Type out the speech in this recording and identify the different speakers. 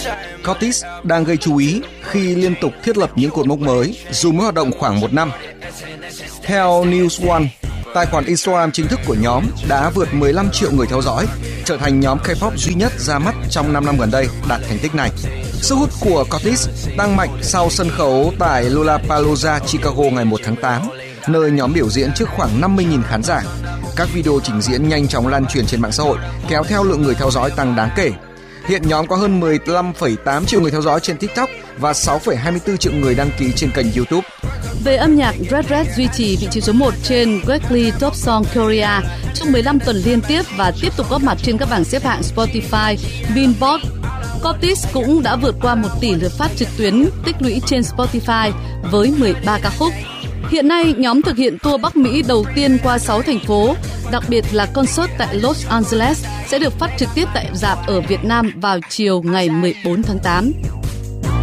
Speaker 1: Curtis đang gây chú ý khi liên tục thiết lập những cột mốc mới dù mới hoạt động khoảng 1 năm. Theo News One, tài khoản Instagram chính thức của nhóm đã vượt 15 triệu người theo dõi, trở thành nhóm K-pop duy nhất ra mắt trong 5 năm gần đây đạt thành tích này. Sức hút của Curtis tăng mạnh sau sân khấu tại Lollapalooza, Chicago ngày 1 tháng 8, nơi nhóm biểu diễn trước khoảng 50.000 khán giả. Các video trình diễn nhanh chóng lan truyền trên mạng xã hội, kéo theo lượng người theo dõi tăng đáng kể. Hiện nhóm có hơn 15,8 triệu người theo dõi trên TikTok và 6,24 triệu người đăng ký trên kênh YouTube.
Speaker 2: Về âm nhạc, Red Red duy trì vị trí số 1 trên Weekly Top Song Korea trong 15 tuần liên tiếp và tiếp tục góp mặt trên các bảng xếp hạng Spotify, Billboard. Curtis cũng đã vượt qua 1 tỷ lượt phát trực tuyến tích lũy trên Spotify với 13 ca khúc. Hiện nay, nhóm thực hiện tour Bắc Mỹ đầu tiên qua 6 thành phố, đặc biệt là concert tại Los Angeles sẽ được phát trực tiếp tại rạp ở Việt Nam vào chiều ngày 14 tháng 8.